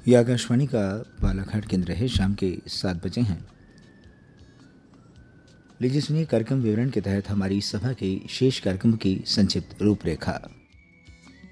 ये आकाशवाणी का बालाघाट केंद्र है। शाम के 7 बजे हैं। लीजिए सुनिए कार्यक्रम विवरण के तहत हमारी सभा के शेष कार्यक्रम की संक्षिप्त रूपरेखा।